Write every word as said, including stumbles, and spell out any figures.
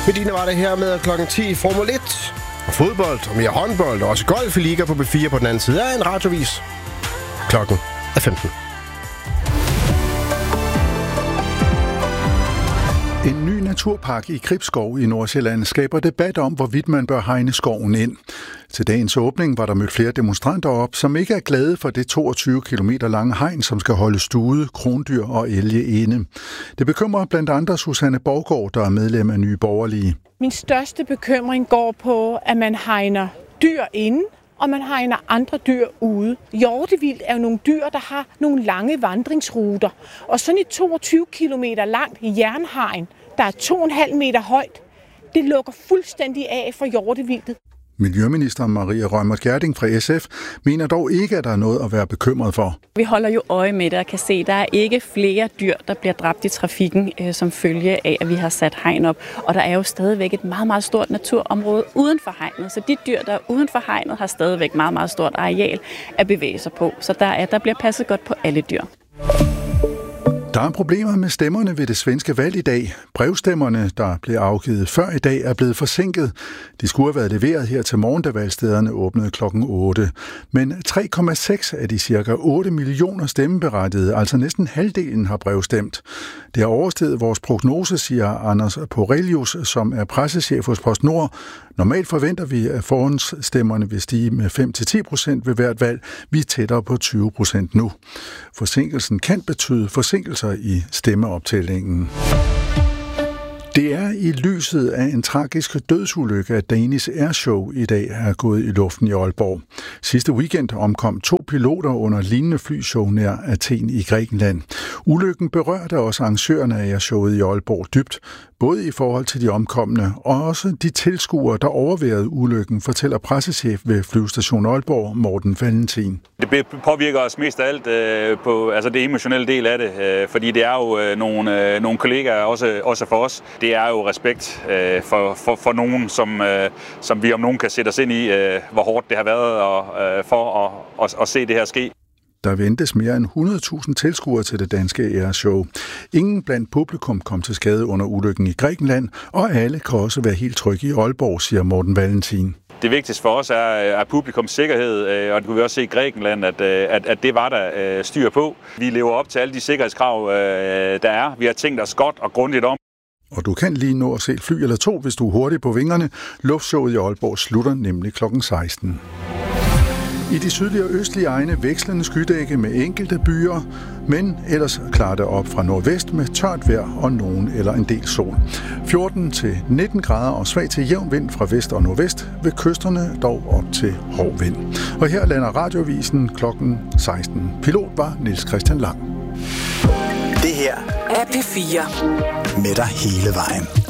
Medina var det her med klokken ti Formel et og fodbold og mere håndbold og også golf i liga på B fire på den anden side af en radiovis. Klokken er femten. En ny naturpark i Gribskov i Nordsjælland skaber debat om, hvorvidt man bør hegne skoven ind. Til dagens åbning var der mødt flere demonstranter op, som ikke er glade for det toogtyve kilometer lange hegn, som skal holde stude, krondyr og elge inde. Det bekymrer blandt andre Susanne Borgård, der er medlem af Nye Borgerlige. Min største bekymring går på, at man hegner dyr inde, og man hegner andre dyr ude. Hjortevildt er jo nogle dyr, der har nogle lange vandringsruter. Og sådan et toogtyve kilometer langt jernhegn, der er to komma fem meter højt, det lukker fuldstændig af for hjortevildtet. Miljøminister Maria Reumert Gjerding fra S F mener dog ikke, at der er noget at være bekymret for. Vi holder jo øje med det og kan se, at der er ikke flere dyr, der bliver dræbt i trafikken øh, som følge af, at vi har sat hegn op. Og der er jo stadigvæk et meget, meget stort naturområde uden for hegnet. Så de dyr, der er uden for hegnet, har stadigvæk meget, meget stort areal at bevæge sig på. Så der, er, der bliver passet godt på alle dyr. Der er problemer med stemmerne ved det svenske valg i dag. Brevstemmerne, der blev afgivet før i dag, er blevet forsinket. De skulle have været leveret her til morgen, da valgstederne åbnede klokken otte. Men tre komma seks af de cirka otte millioner stemmeberettigede, altså næsten halvdelen, har brevstemt. Det har oversteget vores prognose, siger Anders Porelius, som er pressechef hos PostNord. Normalt forventer vi, at forhåndsstemmerne vil stige med fem til ti procent ved hvert valg. Vi er tættere på tyve procent nu. Forsinkelsen kan betyde forsinkelser i stemmeoptællingen. Det er i lyset af en tragisk dødsulykke, at Danish Airshow i dag er gået i luften i Aalborg. Sidste weekend omkom to piloter under lignende flyshow nær Athen i Grækenland. Ulykken berørte også arrangørerne af Airshowet i Aalborg dybt, både i forhold til de omkomne og også de tilskuere, der overværede ulykken, fortæller pressechef ved Flyvestation Aalborg, Morten Valentin. Det påvirker os mest af alt øh, på altså det emotionelle del af det, øh, fordi det er jo øh, nogle, øh, nogle kollegaer, også, også for os. Det er jo respekt øh, for, for, for nogen, som, øh, som vi om nogen kan sætte os ind i, øh, hvor hårdt det har været og, øh, for at, at, at se det her ske. Der ventes mere end hundrede tusind tilskuere til det danske Airshow. Ingen blandt publikum kom til skade under ulykken i Grækenland, og alle kan også være helt trygge i Aalborg, siger Morten Valentin. Det vigtigste for os er, er publikums sikkerhed, og det kunne vi også se i Grækenland, at, at, at det var der styr på. Vi lever op til alle de sikkerhedskrav, der er. Vi har tænkt os godt og grundigt om. Og du kan lige nå at se et fly eller to, hvis du er hurtig på vingerne. Luftshowet i Aalborg slutter nemlig klokken seksten. I de sydlige og østlige egne vekslende skydække med enkelte byer, men ellers klarer det op fra nordvest med tørt vejr og nogen eller en del sol. fjorten til nitten grader og svag til jævn vind fra vest og nordvest, ved kysterne dog op til hård vind. Og her lander radiovisen klokken seksten. Pilot var Niels Christian Lang. Det her er P fire. Med dig hele vejen.